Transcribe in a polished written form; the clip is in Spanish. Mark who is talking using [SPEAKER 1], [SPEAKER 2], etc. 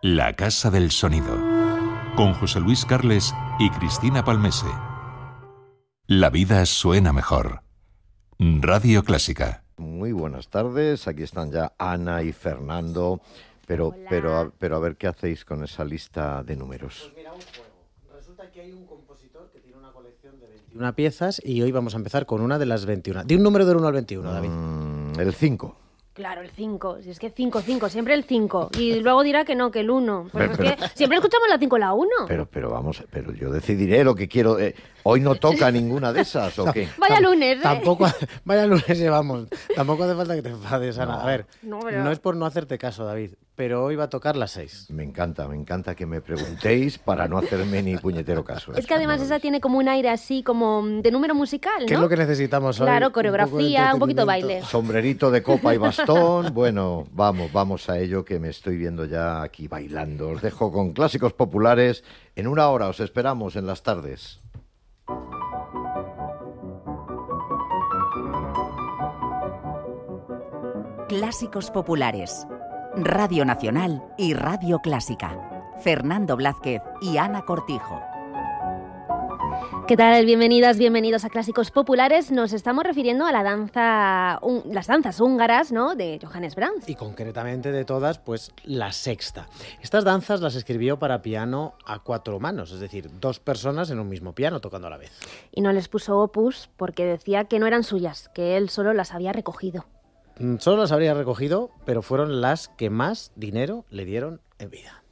[SPEAKER 1] La Casa del Sonido, con José Luis Carles y Cristina Palmese. La vida suena mejor. Radio Clásica.
[SPEAKER 2] Muy buenas tardes, aquí están ya Ana y Fernando, pero a ver qué hacéis con esa lista de números.
[SPEAKER 3] Pues mira, un juego. Resulta que hay un compositor que tiene una colección de 21 piezas y hoy vamos a empezar con una de las 21. Di un número del 1 al 21, David.
[SPEAKER 2] El 5.
[SPEAKER 4] Claro, el 5. Si es que 5, siempre el 5. Y luego dirá que no, que el 1. Pues es que siempre escuchamos la 5 y la 1.
[SPEAKER 2] Pero yo decidiré lo que quiero. ¿Hoy no toca ninguna de esas o qué?
[SPEAKER 4] Vaya lunes, ¿eh?
[SPEAKER 3] Vaya lunes llevamos. Tampoco hace falta que te enfades, Ana. A ver,
[SPEAKER 4] no
[SPEAKER 3] es por no hacerte caso, David, pero hoy va a tocar las 6.
[SPEAKER 2] Me encanta que me preguntéis para no hacerme ni puñetero caso.
[SPEAKER 4] Es que además esa tiene como un aire así, como de número musical, ¿no?
[SPEAKER 3] ¿Qué es lo que necesitamos hoy?
[SPEAKER 4] Claro, coreografía, un poquito de baile.
[SPEAKER 2] Sombrerito de copa y bastón. Bueno, vamos a ello, que me estoy viendo ya aquí bailando. Os dejo con clásicos populares. En una hora os esperamos en las tardes.
[SPEAKER 5] Clásicos populares. Radio Nacional y Radio Clásica. Fernando Blázquez y Ana Cortijo.
[SPEAKER 4] ¿Qué tal? Bienvenidos a Clásicos Populares. Nos estamos refiriendo a las danzas húngaras, ¿no?, de Johannes Brahms.
[SPEAKER 3] Y concretamente de todas, pues la sexta. Estas danzas las escribió para piano a 4 manos, es decir, 2 personas en un mismo piano tocando a la vez.
[SPEAKER 4] Y no les puso opus porque decía que no eran suyas, que él solo las había recogido.
[SPEAKER 3] Solo las habría recogido, pero fueron las que más dinero le dieron en vida.